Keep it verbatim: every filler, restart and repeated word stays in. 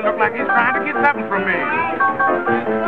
Look like he's trying to get something from me.